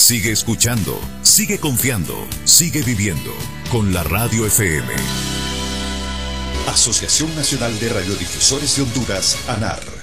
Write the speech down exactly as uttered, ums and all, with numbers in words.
Sigue escuchando, sigue confiando, sigue viviendo con la Radio F M. Asociación Nacional de Radiodifusores de Honduras, ANAR.